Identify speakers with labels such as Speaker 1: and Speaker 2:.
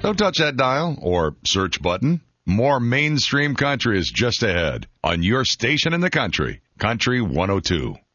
Speaker 1: Don't touch that dial or search button. More mainstream country is just ahead on your station in the country, Country 102.